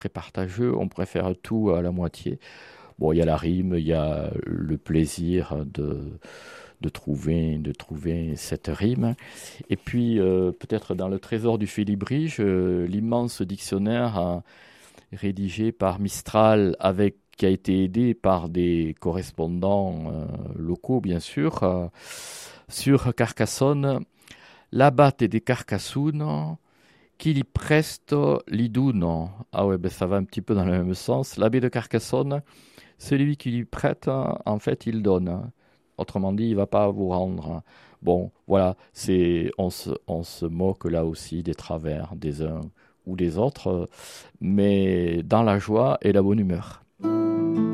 très partageux, on préfère tout à la moitié. Bon, il y a la rime, il y a le plaisir de trouver cette rime. Et puis, peut-être dans le trésor du Félibrige, l'immense dictionnaire rédigé par Mistral qui a été aidé par des correspondants locaux, bien sûr, sur Carcassonne, l'abate des Carcassonne, qui li presto liduno. Ah ouais, ben ça va un petit peu dans le même sens. L'abbé de Carcassonne, celui qui lui prête, en fait, il donne. Autrement dit, il va pas vous rendre. Bon, voilà, on se moque là aussi des travers des uns ou des autres, mais dans la joie et la bonne humeur.